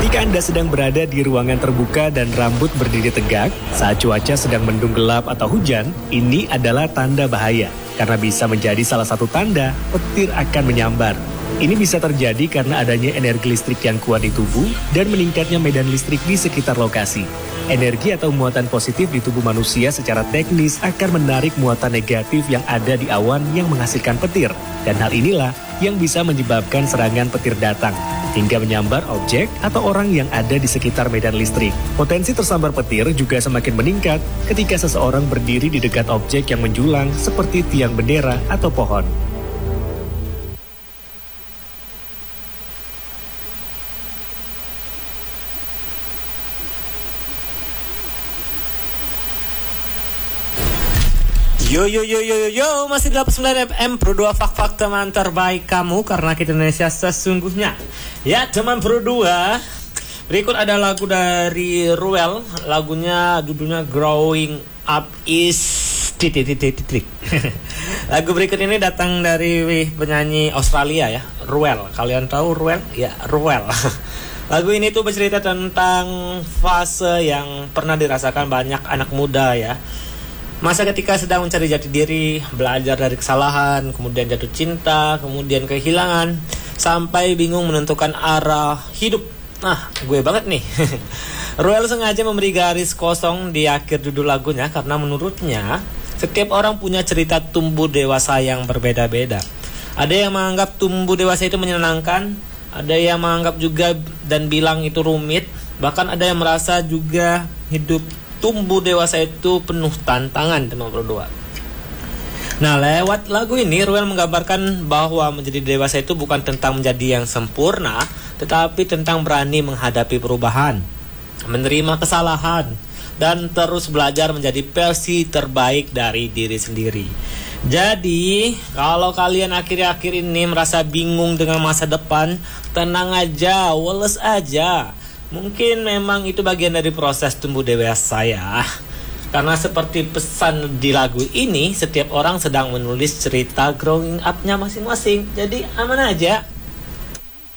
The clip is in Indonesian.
Jika Anda sedang berada di ruangan terbuka dan rambut berdiri tegak, saat cuaca sedang mendung gelap atau hujan, ini adalah tanda bahaya, karena bisa menjadi salah satu tanda petir akan menyambar. Ini bisa terjadi karena adanya energi listrik yang kuat di tubuh dan meningkatnya medan listrik di sekitar lokasi. Energi atau muatan positif di tubuh manusia secara teknis akan menarik muatan negatif yang ada di awan yang menghasilkan petir. Dan hal inilah yang bisa menyebabkan serangan petir datang, hingga menyambar objek atau orang yang ada di sekitar medan listrik. Potensi tersambar petir juga semakin meningkat ketika seseorang berdiri di dekat objek yang menjulang seperti tiang bendera atau pohon. Yo, masih 89 FM Pro 2 Fak teman terbaik kamu, karena kita Indonesia sesungguhnya. Ya teman Pro 2, berikut ada lagu dari Ruel. Lagunya judulnya Growing Up is titik. Lagu berikut ini datang dari penyanyi Australia ya, Ruel. Kalian tahu Ruel? Ya, Ruel. Lagu ini tuh bercerita tentang fase yang pernah dirasakan banyak anak muda ya. Masa ketika sedang mencari jati diri, belajar dari kesalahan, kemudian jatuh cinta, kemudian kehilangan, sampai bingung menentukan arah hidup. Nah, gue banget nih. Ruel sengaja memberi garis kosong di akhir judul lagunya karena menurutnya setiap orang punya cerita tumbuh dewasa yang berbeda-beda. Ada yang menganggap tumbuh dewasa itu menyenangkan, ada yang menganggap juga dan bilang itu rumit, bahkan ada yang merasa juga hidup tumbuh dewasa itu penuh tantangan, teman berdua. Nah, lewat lagu ini Ruel menggambarkan bahwa menjadi dewasa itu bukan tentang menjadi yang sempurna, tetapi tentang berani menghadapi perubahan, menerima kesalahan, dan terus belajar menjadi versi terbaik dari diri sendiri. Jadi, kalau kalian akhir-akhir ini merasa bingung dengan masa depan, tenang aja, weles aja. Mungkin memang itu bagian dari proses tumbuh dewasa ya. Karena seperti pesan di lagu ini, setiap orang sedang menulis cerita growing up-nya masing-masing. Jadi aman aja.